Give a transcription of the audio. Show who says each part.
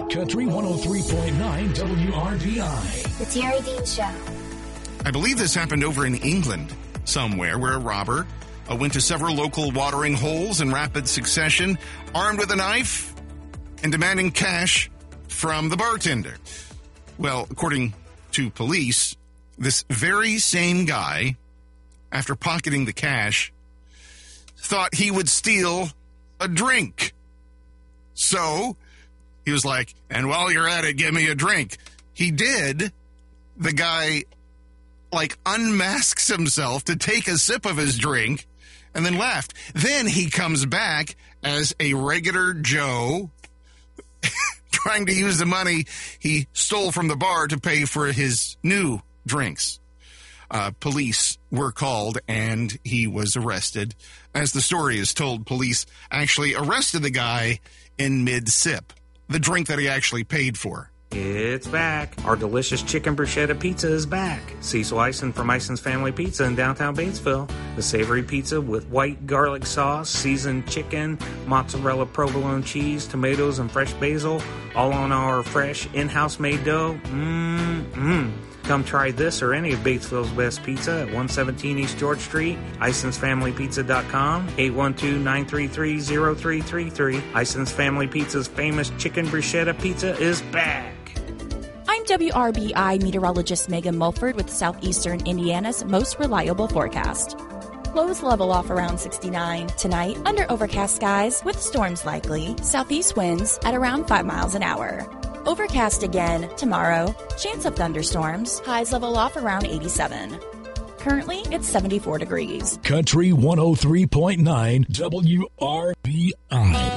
Speaker 1: Country 103.9 WRBI.
Speaker 2: The Terry Dean Show.
Speaker 3: I believe this happened over in England somewhere, where a robber went to several local watering holes in rapid succession, armed with a knife and demanding cash from the bartender. Well, according to police, this very same guy, after pocketing the cash, thought he would steal a drink. So he was like, and while you're at it, give me a drink. He did. The guy, unmasks himself to take a sip of his drink and then left. Then he comes back as a regular Joe trying to use the money he stole from the bar to pay for his new drinks. Police were called and he was arrested. As the story is told, police actually arrested the guy in mid-sip, the drink that he actually paid for.
Speaker 4: It's back. Our delicious chicken bruschetta pizza is back. Cecil Ison from Ison's Family Pizza in downtown Batesville. The savory pizza with white garlic sauce, seasoned chicken, mozzarella provolone cheese, tomatoes, and fresh basil, all on our fresh in-house made dough. Come try this or any of Batesville's best pizza at 117 East George Street, IsonsFamilyPizza.com, 812-933-0333. Ison's Family Pizza's famous chicken bruschetta pizza is back.
Speaker 5: I'm WRBI meteorologist Megan Mulford with Southeastern Indiana's most reliable forecast. Lows level off around 69 tonight under overcast skies with storms likely. Southeast winds at around 5 miles an hour. Overcast again tomorrow. Chance of thunderstorms. Highs level off around 87. Currently, it's 74 degrees.
Speaker 1: Country 103.9 WRBI.